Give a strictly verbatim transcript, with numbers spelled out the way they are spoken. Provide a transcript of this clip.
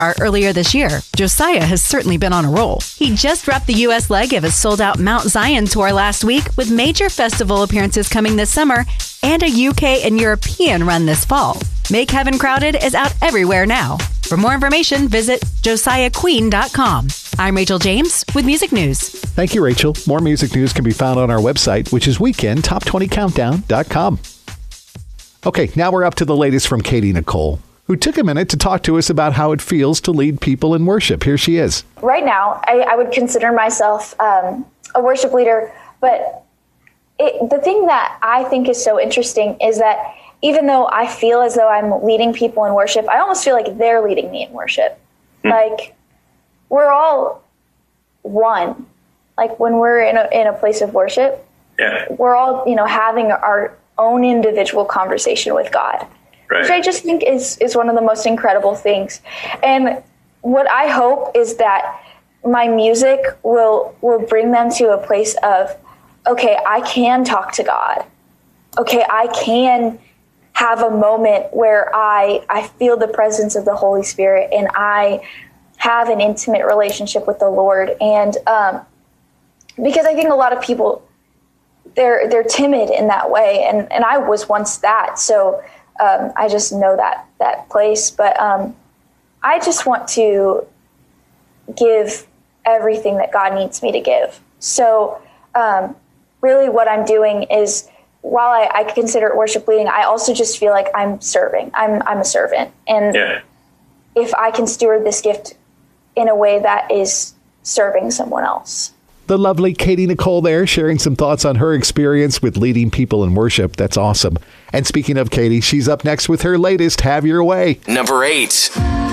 Our earlier this year, Josiah has certainly been on a roll. He just wrapped the U S leg of his sold-out Mount Zion tour last week with major festival appearances coming this summer and a U K and European run this fall. Make Heaven Crowded is out everywhere now. For more information, visit josiah queen dot com. I'm Rachel James with Music News. Thank you, Rachel. More music news can be found on our website, which is weekend top twenty countdown dot com. Okay, now we're up to the latest from Katie Nicole, who took a minute to talk to us about how it feels to lead people in worship. Here she is. Right now, I, I would consider myself um, a worship leader, but it, the thing that I think is so interesting is that even though I feel as though I'm leading people in worship, I almost feel like they're leading me in worship. Mm. Like, we're all one. Like, when we're in a, in a place of worship, yeah. we're all, you know, having our own individual conversation with God. Right. Which I just think is, is one of the most incredible things. And what I hope is that my music will will bring them to a place of, okay, I can talk to God. Okay, I can have a moment where I, I feel the presence of the Holy Spirit and I have an intimate relationship with the Lord. And um, because I think a lot of people, they're they're timid in that way. And, and I was once that. So Um, I just know that that place, but um, I just want to give everything that God needs me to give. So um, really what I'm doing is, while I, I consider it worship leading, I also just feel like I'm serving. I'm I'm a servant. And yeah. if I can steward this gift in a way that is serving someone else. The lovely Katie Nicole there, sharing some thoughts on her experience with leading people in worship. That's awesome. And speaking of Katie, she's up next with her latest Have Your Way. Number eight.